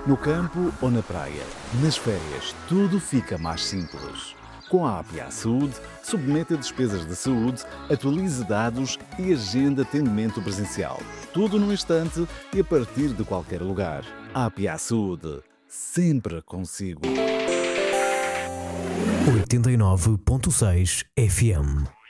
No campo ou na praia, nas férias, tudo fica mais simples. Com a APA Saúde, submeta despesas de saúde, atualize dados e agenda atendimento presencial. Tudo num instante e a partir de qualquer lugar. APA Saúde, sempre consigo. 89.6 FM